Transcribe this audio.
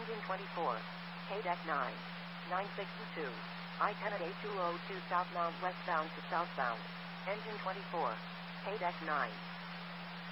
Engine 24. KDEC 9. 962. I-10 at 8202 southbound westbound to southbound. Engine 24. KDEC 9.